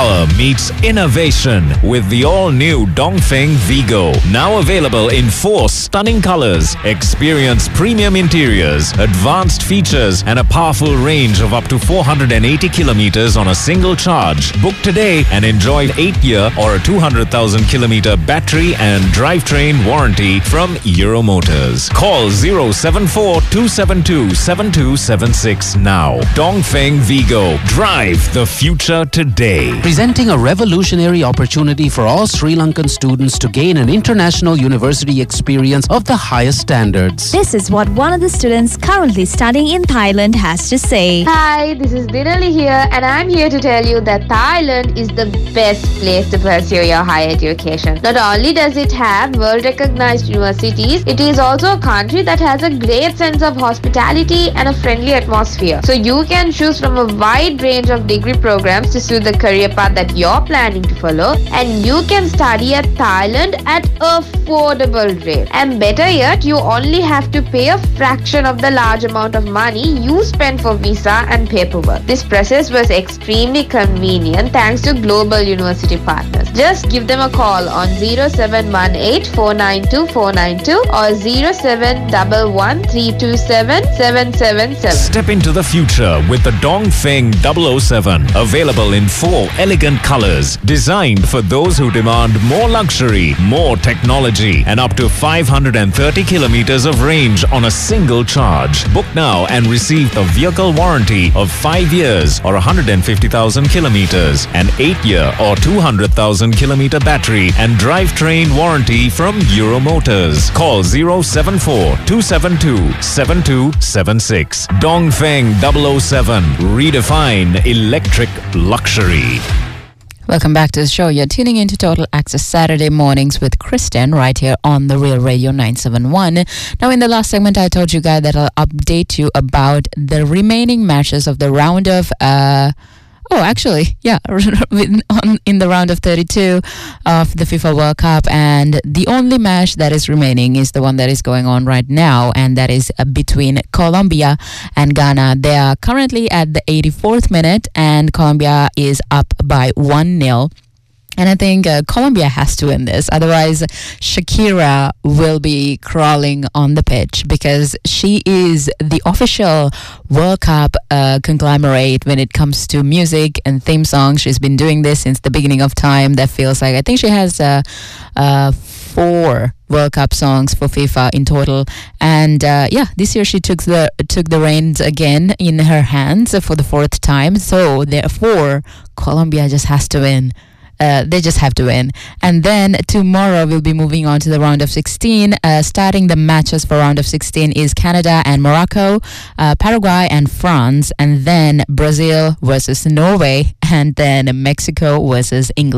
Power meets innovation with the all-new Dongfeng Vigo. Now available in 4 stunning colors. Experience premium interiors, advanced features, and a powerful range of up to 480 kilometers on a single charge. Book today and enjoy 8-year or a 200,000-kilometer battery and drivetrain warranty from Euromotors. Call 074-272-7276 now. Dongfeng Vigo. Drive the future today. Presenting a revolutionary opportunity for all Sri Lankan students to gain an international university experience of the highest standards. This is what one of the students currently studying in Thailand has to say. Hi, this is Dinali here, and I'm here to tell you that Thailand is the best place to pursue your higher education. Not only does it have world-recognized universities, it is also a country that has a great sense of hospitality and a friendly atmosphere. So you can choose from a wide range of degree programs to suit the career path that you're planning to follow, and you can study at Thailand at affordable rate. And better yet, you only have to pay a fraction of the large amount of money you spend for visa and paperwork. This process was extremely convenient thanks to global university partners. Just give them a call on 0718-492-492 or 0711-327-777. Step into the future with the Dongfeng 007. Available in 4 elegant colors. Designed for those who demand more luxury, more technology, and up to 530 kilometers of range on a single charge. Book now and receive a vehicle warranty of 5 years or 150,000 kilometers, an 8-year or 200,000 kilometer battery and drivetrain warranty from Euromotors. Call 074-272-7276. Dongfeng 007. Redefine electric luxury. Welcome back to the show. You're tuning into Total Access Saturday mornings with Kristen right here on the Real Radio 971. Now, in the last segment, I told you guys that I'll update you about the remaining matches of the round of in the round of 32 of the FIFA World Cup, and the only match that is remaining is the one that is going on right now, and that is between Colombia and Ghana. They are currently at the 84th minute, and Colombia is up by 1-0. And I think Colombia has to win this. Otherwise, Shakira will be crawling on the pitch because she is the official World Cup conglomerate when it comes to music and theme songs. She's been doing this since the beginning of time. That feels like, I think she has 4 World Cup songs for FIFA in total. And this year she took the reins again in her hands for the 4th time. So therefore, Colombia just has to win. They just have to win. And then tomorrow we'll be moving on to the round of 16. Starting the matches for round of 16 is Canada and Morocco, Paraguay and France, and then Brazil versus Norway, and then Mexico versus England.